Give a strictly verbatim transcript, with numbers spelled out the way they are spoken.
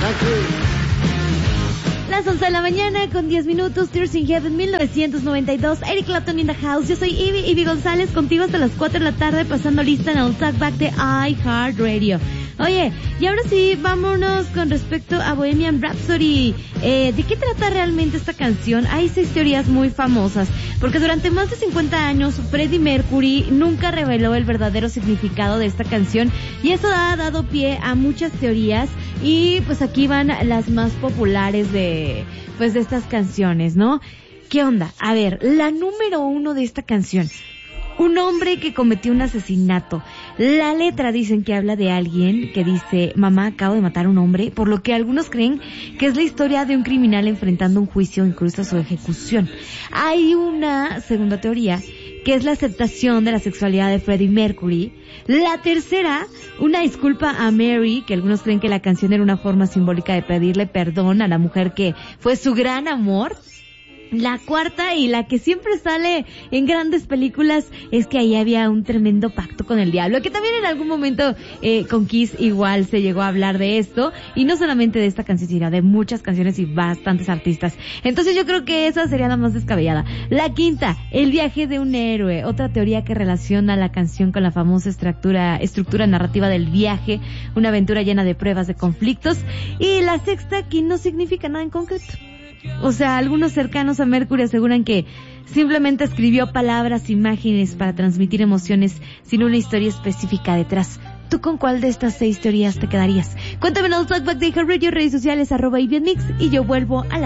Las once de la mañana con diez minutos, Tears in Heaven mil novecientos noventa y dos, Eric Clapton in the house. Yo soy Ivy, Ivy González, contigo hasta las cuatro de la tarde, pasando lista en el Talkback de iHeartRadio. Oye, y ahora sí, vámonos con respecto a Bohemian Rhapsody. Eh, ¿De qué trata realmente esta canción? Hay seis teorías muy famosas, porque durante más de cincuenta años Freddie Mercury nunca reveló el verdadero significado de esta canción, y eso ha dado pie a muchas teorías, y pues aquí van las más populares de, pues de estas canciones, ¿no? ¿Qué onda? A ver, la número uno de esta canción. Un hombre que cometió un asesinato. La letra dicen que habla de alguien que dice: mamá, acabo de matar a un hombre, por lo que algunos creen que es la historia de un criminal enfrentando un juicio, incluso su ejecución. Hay una segunda teoría, que es la aceptación de la sexualidad de Freddie Mercury. La tercera, una disculpa a Mary, que algunos creen que la canción era una forma simbólica de pedirle perdón a la mujer que fue su gran amor. La cuarta, y la que siempre sale en grandes películas, es que ahí había un tremendo pacto con el diablo, que también en algún momento eh, con Kiss igual se llegó a hablar de esto, y no solamente de esta canción, sino de muchas canciones y bastantes artistas. Entonces yo creo que esa sería la más descabellada. La quinta, el viaje de un héroe, otra teoría que relaciona la canción con la famosa estructura, estructura narrativa del viaje, una aventura llena de pruebas, de conflictos. Y la sexta, que no significa nada en concreto. O sea, algunos cercanos a Mercury aseguran que simplemente escribió palabras, imágenes para transmitir emociones sin una historia específica detrás. ¿Tú con cuál de estas seis teorías te quedarías? Cuéntame en el Talkback de iHeartRadio, redes sociales, arroba Ivy Mix, y yo vuelvo a la